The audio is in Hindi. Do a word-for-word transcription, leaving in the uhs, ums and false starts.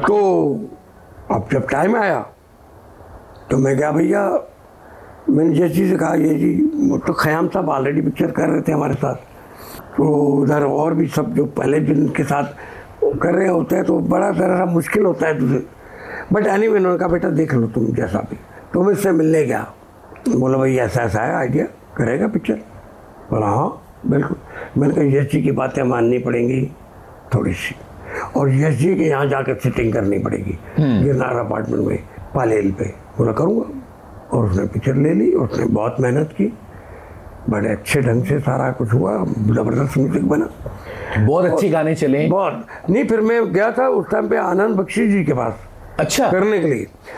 तो अब जब टाइम आया तो मैं गया, भैया मैंने जैसी से कहा, ये जी तो ख़याम साहब ऑलरेडी पिक्चर कर रहे थे हमारे साथ, तो उधर और भी सब जो पहले जिनके साथ कर रहे होते हैं तो बड़ा ज़रा मुश्किल होता है तुझे। बट एनी वे उन्होंने कहा बेटा देख लो तुम जैसा भी। तो मैं इससे मिलने गया, बोला भाई ऐसा ऐसा है आइडिया, करेगा पिक्चर? बोला हाँ बिल्कुल। मैंने कहा यश जी की बातें माननी पड़ेंगी थोड़ी सी, और यश जी के यहाँ जाकर सिटिंग करनी पड़ेगी गिरनार अपार्टमेंट में पालेल पे। बोला करूँगा, और उसने पिक्चर ले ली, उसने बहुत मेहनत की, बड़े अच्छे ढंग से सारा कुछ हुआ, ज़बरदस्त म्यूजिक बना, बहुत अच्छे गाने चले। बहुत नहीं, फिर मैं गया था उस टाइम पे आनंद बख्शी जी के पास अच्छा करने के लिए।